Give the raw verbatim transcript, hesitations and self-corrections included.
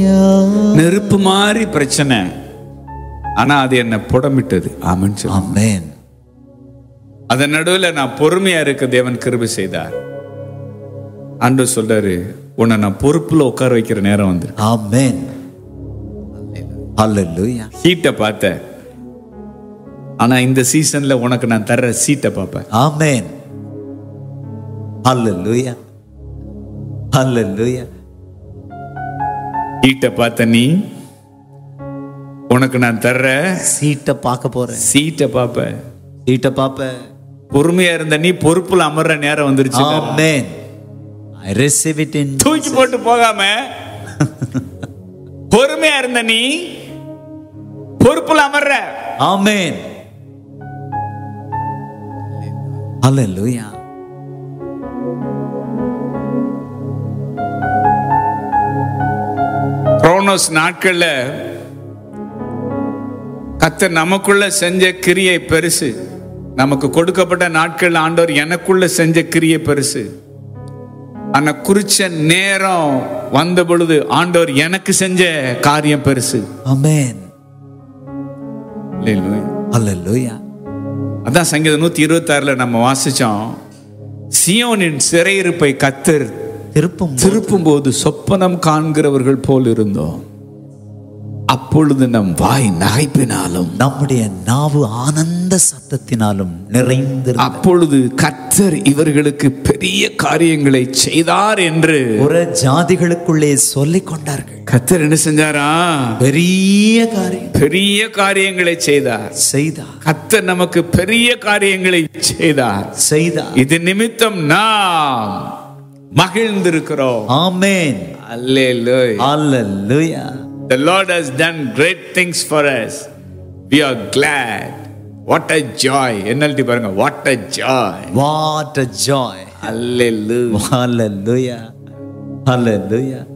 நெருப்பு மாதிரி பிரச்சனை, ஆனா அது என்ன புடமிட்டது. ஆமென். ஆமென். அதன் நடுவில் நான் பொறுமையா இருக்க தேவன் கிருபை செய்தார். ஆண்டவர் சொல்றாரு, உன்னை நான் பொறுப்புல உட்கார வைக்கிற நேரம் வந்து. ஆமென். ஹல்லேலூயா. சீட்டை பார்த்த, ஆனா இந்த சீசன்ல உனக்கு நான் தர்ற சீட்டை பார்ப்பேன். ஆமென். ஹல்லேலூயா. ஹல்லேலூயா. சீட்டை பார்த்த நீ, உனக்கு நான் தர்ற சீட்டை பார்க்க போறேன். சீட்டை பார்ப்ப. சீட்டை பார்ப்ப. பொறுமையா இருந்த நீ பொறுப்புல அமர்ற நேரம் வந்துருச்சு. ஆமென். I receive it in தூக்கி போட்டு போகாம பொறுமையா இருந்த நீ பொறுப்புல அமர்ற. ஆமென். ஹல்லேலூயா. குரோனோஸ் நாட்கள்ல கர்த்தர் நமக்குள்ள செஞ்ச கிரியை பெருசு. நமக்கு கொடுக்கப்பட்ட நாட்கள் ஆண்டவர் எனக்குள்ள செஞ்ச கிரியை பெருசு. ஆனா குறிச்ச நேரம் வந்த பொழுது ஆண்டவர் எனக்கு செஞ்ச காரியம் பெருசு. ஆமென். ஹல்லேலூயா. ஹல்லேலூயா. அதான் சங்கீதம் நூத்தி இருபத்தி ஆறுல நம்ம வாசிச்சோம், சியோனின் சிறையிருப்பை கர்த்தர் திருப்பும் திருப்பும் போது சொப்பனம் காண்கிறவர்கள் போல் இருந்தோம். அப்பொழுது நம் வாய் நகைப்பினாலும் நம்முடைய நாவு ஆனந்த சத்தத்தினாலும் நிறைந்து, அப்பொழுது கர்த்தர் இவர்களுக்கு பெரிய காரியங்களை செய்தார் என்று ஒரு ஜாதிகளுக்குள்ளே சொல்லிக் கொண்டார்கள். கர்த்தர் என்ன செஞ்சாரா? பெரிய காரியம் பெரிய காரியங்களை செய்தார் செய்தார். கர்த்தர் நமக்கு பெரிய காரியங்களை செய்தார் செய்தார். இது நிமித்தம் நாம் மகிழ்ந்திருக்கிறோம். ஆமென். அல்லேலூயா. ஹல்லேலூயா. The Lord has done great things for us. We are glad. What a joy. என்னல்டி பாருங்க, what a joy. What a joy. Hallelujah. Hallelujah. Hallelujah.